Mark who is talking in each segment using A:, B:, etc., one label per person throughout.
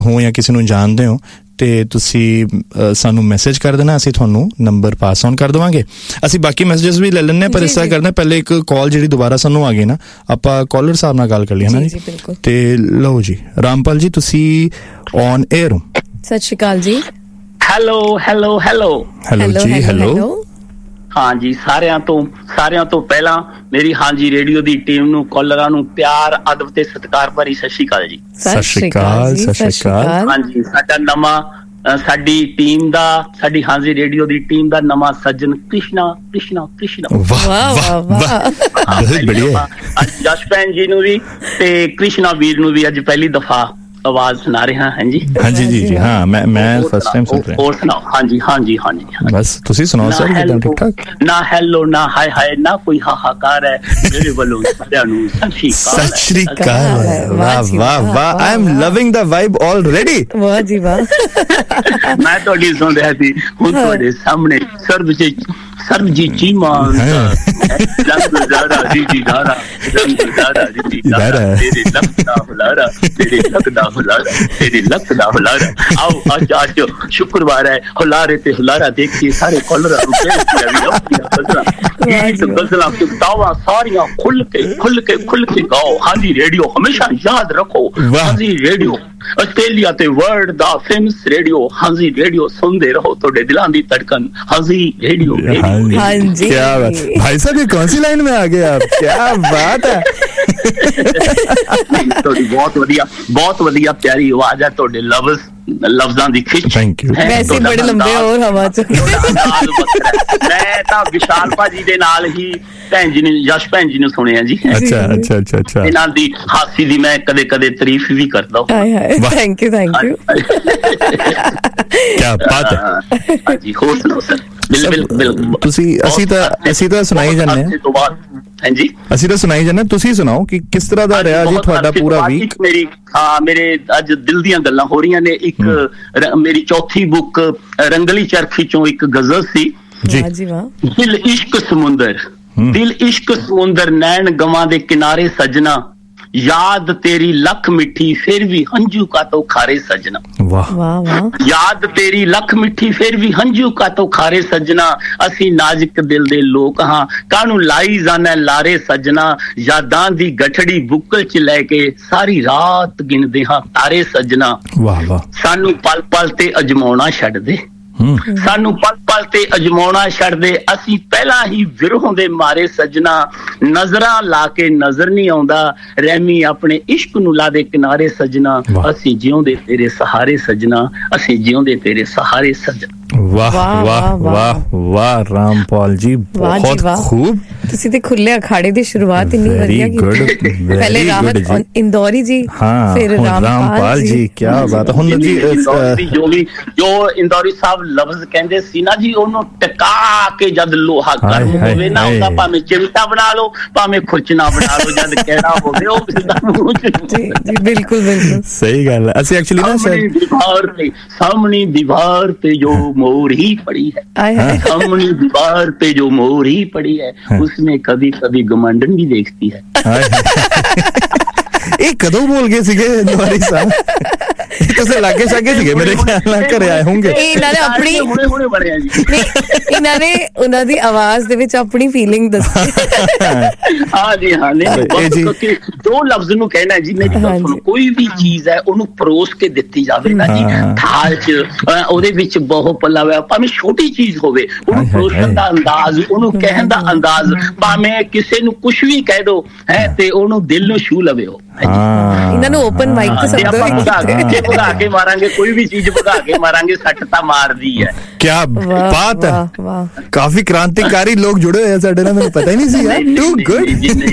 A: ਹੋ ਜਾਂ ਕਿਸੇ ਨੂੰ ਜਾਣਦੇ ਹੋ ਤੇ ਤੁਸੀਂ ਸਾਨੂੰ ਮੈਸੇਜ ਕਰ ਦੇਣਾ, ਅਸੀਂ ਤੁਹਾਨੂੰ ਨੰਬਰ ਪਾਸ ਔਨ ਕਰ ਦੇਵਾਂਗੇ। ਅਸੀਂ ਬਾਕੀ ਮੈਸੇजेस ਵੀ ਲੈ ਲੈਂਦੇ, ਪਰ ਇਸ ਤਰ੍ਹਾਂ ਕਰਦੇ ਪਹਿਲੇ ਇੱਕ ਕਾਲ ਜਿਹੜੀ ਦੁਬਾਰਾ ਸਾਨੂੰ ਆ ਗਈ ਨਾ, ਆਪਾਂ ਕਾਲਰ ਸਾਹਿਬ ਨਾਲ ਗੱਲ ਕਰ ਲਈ ਹੈ ਨਾ ਜੀ। ਤੇ ਲਓ ਜੀ ਰਾਮਪਾਲ ਜੀ, ਤੁਸੀਂ ਔਨ 에ਅਰ ਹੋ।
B: ਸਤਿ ਸ਼੍ਰੀ ਅਕਾਲ ਜੀ।
C: ਹੈਲੋ ਹੈਲੋ ਹੈਲੋ
A: ਹੈਲੋ ਜੀ। ਹੈਲੋ
C: ਹਾਂਜੀ, ਸਾਰਿਆਂ ਤੋਂ ਪਹਿਲਾਂ ਮੇਰੀ ਹਾਂਜੀ ਰੇਡੀਓ ਦੀ ਟੀਮ ਨੂੰ, ਕਾਲਰਾਂ ਨੂੰ ਪਿਆਰ, ਅਦਬ ਤੇ ਸਤਿਕਾਰ ਭਰੀ ਸਤਿ ਸ਼੍ਰੀ ਅਕਾਲ ਜੀ।
A: ਸਤਿ ਸ਼੍ਰੀ ਅਕਾਲ। ਸਤਿ ਸ਼੍ਰੀ ਅਕਾਲ।
C: ਹਾਂਜੀ, ਸਾਡਾ ਨਵਾਂ ਸਾਡੀ ਟੀਮ ਦਾ, ਸਾਡੀ ਹਾਂਜੀ ਰੇਡੀਓ ਦੀ ਟੀਮ ਦਾ ਨਵਾਂ ਸੱਜਣ ਕ੍ਰਿਸ਼ਨਾ।
A: ਵਾਹ ਵਾਹ ਵਾਹ, ਬਹੁਤ ਬੜੀਆ।
C: ਜਸ ਭੈਣ ਜੀ ਨੂੰ ਵੀ ਤੇ ਕ੍ਰਿਸ਼ਨਾ ਵੀਰ ਨੂੰ ਵੀ ਅੱਜ ਪਹਿਲੀ ਦਫਾ ਆਵਾਜ਼ ਸੁਣਾ ਰਿਹਾ ਹਾਂ ਜੀ।
A: ਹਾਂਜੀ ਜੀ ਜੀ ਹਾਂ, ਮੈਂ ਫਸਟ ਟਾਈਮ ਸੁਣ ਰਿਹਾ।
C: ਹੋਰ ਸੁਣਾਓ। ਹਾਂਜੀ
A: ਬਸ ਤੁਸੀਂ ਸੁਣਾਓ ਸਰ, ਕਿਦਾਂ ਠੀਕ ਠਾਕ?
C: ਨਾ ਹੈਲੋ ਨਾ ਹਾਏ ਨਾ ਕੋਈ ਹਾਹਾਕਾਰ ਹੈ ਮੇਰੇ ਵੱਲੋਂ ਸਾਰਿਆਂ ਨੂੰ ਸਤਿ ਸ਼੍ਰੀ ਅਕਾਲ।
A: ਵਾਹ ਵਾਹ ਵਾਹ, I am loving the vibe already.
B: ਵਾਹ ਜੀ ਵਾਹ।
C: ਮੈਂ ਤੁਹਾਡੀ ਸੁਣ ਰਿਹਾ ਸੀ, ਹੁਣ ਤੁਹਾਡੇ ਸਾਹਮਣੇ ਸਰਬਜੀਤ ਚੀਮਾ ਰੰਗ ਜ਼ਾਰਾ ਜੀ ਦਾਰਾ ਤੇਰੇ ਲੱਖ ਦਾ ਹੁਲਾਰਾ ਆਓ ਅੱਜ ਸ਼ੁੱਕਰਵਾਰ ਹੈ, ਹੁਲਾਰੇ ਤੇ ਹੁਲਾਰਾ ਦੇਖੀਏ ਸਾਰੇ ਕਾਲਰਾਂ ਨੂੰ ਗਜ਼ਲਾਂ ਕਿਤਾਬਾਂ ਸਾਰੀਆਂ ਖੁੱਲ ਕੇ ਗਾਓ। ਹਾਂਜੀ ਰੇਡੀਓ ਹਮੇਸ਼ਾ ਯਾਦ ਰੱਖੋ, ਹਾਂਜੀ ਰੇਡੀਓ ਆਸਟ੍ਰੇਲੀਆ ਤੇ ਵਰਲਡ ਦਾ ਫੇਮਸ ਰੇਡੀਓ, ਹਾਂਜੀ ਰੇਡੀਓ ਸੁਣਦੇ ਰਹੋ, ਤੁਹਾਡੇ ਦਿਲਾਂ ਦੀ ਧੜਕਨ ਹਾਂਜੀ ਰੇਡੀਓ।
B: ਹਾਂਜੀ
A: क्या बात भाई साहब, ये कौन सी लाइन में आ गए आप? क्या बात है।
C: ਤੁਹਾਡੀ ਬਹੁਤ ਵਧੀਆ ਪਿਆਰੀ ਆਵਾਜ਼ ਹੈ, ਤੁਹਾਡੇ ਲਫ਼ਜ਼ਾਂ ਦੀ ਖਿੱਚ।
A: Thank you.
B: ਵੈਸੇ ਬੜੇ ਲੰਬੇ ਹੋਰ ਹਵਾ ਚ।
C: ਮੈਂ ਤਾਂ ਵਿਸ਼ਾਲ ਭਾਜੀ ਦੇ ਨਾਲ ਹੀ ਭੈਣ ਜੀ ਨੂੰ, ਯਸ਼ ਭੈਣ ਜੀ ਨੂੰ ਸੁਣਿਆ ਜੀ।
A: ਅੱਛਾ।
C: ਇਹਨਾਂ ਦੀ ਹਾਸੀ ਦੀ ਮੈਂ ਕਦੇ ਤਾਰੀਫ ਵੀ ਕਰਦਾ।
B: ਥੈਂਕ ਯੂ
A: ਕਿਆ ਬਾਤ ਹੈ।
C: ਹਾਂਜੀ ਹੋਰ ਸੁਣਾਓ ਸਰ। ਬਿਲਕੁਲ
A: ਅਸੀਂ ਤਾਂ ਸੁਣਾਈ ਜਾਂਦੇ ਹਾਂ।
C: ਹਾਂਜੀ
A: ਅਸੀਂ ਤਾਂ ਸੁਣਾਈ ਜਾਂਦੇ, ਤੁਸੀਂ ਸੁਣਾਓ ਕਿ ਕਿਸ ਤਰ੍ਹਾਂ ਦਾ ਰਿਹਾ ਜੀ ਤੁਹਾਡਾ ਪੂਰਾ ਵੀਕ?
C: ਮੇਰੇ ਅੱਜ ਦਿਲ ਦੀਆਂ ਗੱਲਾਂ ਹੋ ਰਹੀਆਂ ਨੇ। ਇੱਕ ਮੇਰੀ ਚੌਥੀ ਬੁੱਕ ਰੰਗਲੀ ਚਰਖੀ ਚੋਂ ਇੱਕ ਗਜ਼ਲ ਸੀ
A: ਜੀ।
C: ਦਿਲ ਇਸ਼ਕ ਸਮੁੰਦਰ ਨੈਣ ਗਵਾਂ ਦੇ ਕਿਨਾਰੇ ਸਜਣਾ, ਯਾਦ ਤੇਰੀ ਲੱਖ ਮਿੱਠੀ ਫਿਰ ਵੀ ਹੰਝੂ ਕਾ ਤੋ ਖਾਰੇ ਸਜਣਾ। ਵਾਹ ਯਾਦ ਤੇਰੀ ਲੱਖ ਮਿੱਠੀ ਫਿਰ ਵੀ ਹੰਝੂ ਕਾ ਤੋ ਖਾਰੇ ਸਜਣਾ, ਅਸੀਂ ਨਾਜ਼ੁਕ ਦਿਲ ਦੇ ਲੋਕ ਹਾਂ ਕਾਹਨੂੰ ਲਾਈ ਜਾਣਾ ਲਾਰੇ ਸਜਣਾ, ਯਾਦਾਂ ਦੀ ਗਠੜੀ ਬੁੱਕਲ ਚ ਲੈ ਕੇ ਸਾਰੀ ਰਾਤ ਗਿਣਦੇ ਹਾਂ ਤਾਰੇ ਸਜਣਾ। ਸਾਨੂੰ ਪਲ ਪਲ ਤੇ ਅਜਮਾਉਣਾ ਛੱਡ ਦੇ, ਸਾਨੂੰ ਪਲ ਪਲ ਤੇ ਅਜਮਾਉਣਾ ਛੱਡ ਦੇ, ਅਸੀਂ ਪਹਿਲਾਂ ਹੀ ਵਿਰਹੋਂ ਦੇ ਮਾਰੇ ਸਜਣਾ, ਨਜ਼ਰਾਂ ਲਾ ਕੇ ਨਜ਼ਰ ਨਹੀਂ ਆਉਂਦਾ ਰਹਿਮੀ ਆਪਣੇ ਇਸ਼ਕ ਨੂੰ ਲਾ ਦੇ ਕਿਨਾਰੇ ਸਜਣਾ, ਅਸੀਂ ਜਿਉਂਦੇ ਤੇਰੇ ਸਹਾਰੇ ਸਜਣਾ, ਅਸੀਂ ਜਿਉਂਦੇ ਤੇਰੇ ਸਹਾਰੇ ਸਜਣਾ।
A: ਵਾਹ ਵਾਹ ਵਾਹ ਵਾਹ ਰਾਮਪਾਲ ਜੀ, ਬਹੁਤ ਖੂਬ।
B: ਤੁਸੀਂ ਤੇ ਖੁੱਲੇ ਅਖਾੜੇ ਦੀ ਸ਼ੁਰੂਆਤ ਇੰਨੀ ਵਧੀਆ ਕੀਤੀ। ਪਹਿਲੇ ਰਾਵਤ ਇੰਦੌਰੀ ਜੀ, ਫਿਰ ਰਾਮਪਾਲ ਜੀ। ਕੀ ਬਾਤ ਹੈ। ਹੁਣ ਜੀ ਜੋ ਇੰਦੌਰੀ ਸਾਹਿਬ ਲਫ਼ਜ਼ ਕਹਿੰਦੇ ਸੀ ਨਾ ਜੀ, ਉਹਨੂੰ ਟਿਕਾ ਕੇ ਜਦ ਲੋਹਾ ਗਰਮ ਹੋਵੇ ਨਾ, ਉਹਦਾ ਭਾਵੇਂ ਚਿਮਟਾ ਬਣਾ ਲਓ ਭਾਵੇਂ ਖੁਰਚਣਾ ਬਣਾ ਲਓ, ਜਦ ਕਹਿਣਾ ਹੋਵੇ ਉਹ ਬਿਲਕੁਲ
A: ਸਹੀ ਗੱਲ ਹੈ। ਅਸੀਂ ਐਕਚੁਅਲੀ ਨਾ
C: ਸਾਹਮਣੀ ਦੀਵਾਰ ਤੇ ਜੋ मोर ही पड़ी है, सामने दीवार पे जो मोर ही पड़ी है, उसमें कभी कभी घमंडन भी देखती है।
A: ਇਹ ਕਦੋਂ ਬੋਲ ਗਏ ਸੀਗੇ ਨਵਾਰੀ ਸਾਹਿਬ? ਤੁਸੀਂ ਲਾਗੇ ਛਾਗੇ ਸੀਗੇ ਮੇਰੇ ਖਿਆਲ ਨਾਲ, ਘਰੇ ਆਏ ਹੋਣਗੇ।
B: ਇਹਨਾਂ ਨੇ ਆਪਣੀ
C: ਹੁਣੇ ਬਣਿਆ ਜੀ,
B: ਇਹਨਾਂ ਨੇ ਉਹਨਾਂ ਦੀ ਆਵਾਜ਼ ਦੇ ਵਿੱਚ ਆਪਣੀ ਫੀਲਿੰਗ ਦੱਸੀ।
C: ਹਾਂ ਜੀ ਹਾਂ, ਨਹੀਂ ਦੋ ਲਫ਼ਜ਼ ਨੂੰ ਕਹਿਣਾ ਜੀ। ਮੇਰੀ ਗੱਲ ਸੁਣੋ, ਕੋਈ ਵੀ ਚੀਜ਼ ਹੈ ਉਹਨੂੰ ਪਰੋਸ ਕੇ ਦਿੱਤੀ ਜਾਵੇ ਨਾ ਜੀ ਥਾਲ ਚ, ਉਹਦੇ ਵਿੱਚ ਬਹੁ ਪੱਲਾ ਹੋਇਆ, ਭਾਵੇਂ ਛੋਟੀ ਚੀਜ਼ ਹੋਵੇ, ਉਹਨੂੰ ਪਰੋਸਣ ਦਾ ਅੰਦਾਜ਼, ਉਹਨੂੰ ਕਹਿਣ ਦਾ ਅੰਦਾਜ਼, ਭਾਵੇਂ ਕਿਸੇ ਨੂੰ ਕੁਛ ਵੀ ਕਹਿ ਦੋ ਹੈ ਤੇ ਉਹਨੂੰ ਦਿਲ ਨੂੰ ਛੂ ਲਵੇ।
B: ਇਹਨਾਂ ਨੂੰ ਓਪਨ ਮਾਈਕ ਤੇ ਸ਼ਬਦ
C: ਭਗਾ ਕੇ ਮਾਰਾਂਗੇ, ਕੋਈ ਵੀ ਚੀਜ਼ ਭਗਾ ਕੇ ਮਾਰਾਂਗੇ, ਸੱਟ ਤਾਂ ਮਾਰਦੀ ਹੈ।
A: ਕਿਆ ਬਾਤ ਹੈ। ਕਾਫੀ ਕ੍ਰਾਂਤੀਕਾਰੀ ਲੋਕ ਜੁੜੇ ਹੋਏ ਸਾਡੇ ਨਾਲ, ਮੈਨੂੰ ਪਤਾ ਹੀ ਨਹੀਂ ਸੀ ਯਾਰ। Too good.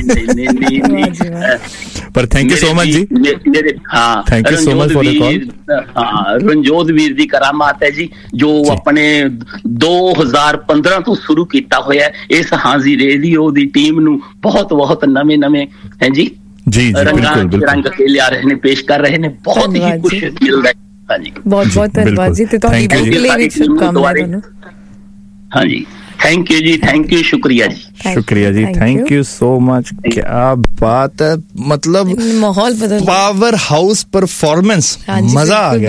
A: ਪਰ ਥੈਂਕ ਯੂ ਸੋ ਮਚ ਜੀ।
C: ਹਾਂ,
A: thank you so much for the call.
C: ਹਾਂ, ਰਣਜੋਤ ਵੀਰ ਦੀ ਕਰਾਮਾਤ ਹੈ ਜੀ, ਜੋ ਆਪਣੇ 2015 ਤੋਂ ਸ਼ੁਰੂ ਕੀਤਾ ਹੋਇਆ ਇਸ ਹਾਂਜੀ ਰੇਡੀਓ ਦੀ ਟੀਮ ਨੂੰ ਬਹੁਤ ਨਵੇਂ ਹੈ ਜੀ ਰੰਗ ਕੇ ਲਿਆ ਰਹੇ ਨੇ, ਪੇਸ਼ ਕਰ ਰਹੇ ਨੇ, ਬਹੁਤ ਹੀ ਕੁਝ ਮਿਲਦਾ ਹੈ। ਹਾਂਜੀ
B: ਬਹੁਤ ਧੰਨਵਾਦ ਜੀ, ਤੇ ਤੁਹਾਡੀ ਬੁੱਕ ਲਈ ਵੀ ਸ਼ੁਭਕਾਮਨਾਵਾਂ ਤੁਹਾਨੂੰ।
C: ਹਾਂਜੀ thank you ji, thank you, शुक्रिया जी,
A: शुक्रिया जी, थैंक यू सो मच। क्या बात है, मतलब
B: माहौल बदल,
A: पावर हाउस परफॉर्मेंस, मजा आ गया।